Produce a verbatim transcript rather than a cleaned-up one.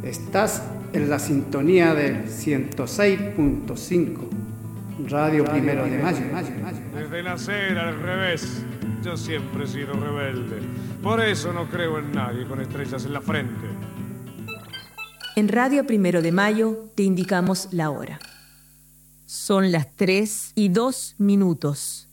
Estás en la sintonía del ciento seis punto cinco, Radio Primero de Mayo. Desde nacer al revés, yo siempre he sido rebelde. Por eso no creo en nadie con estrellas en la frente. En Radio Primero de Mayo te indicamos la hora. Son las tres y dos minutos.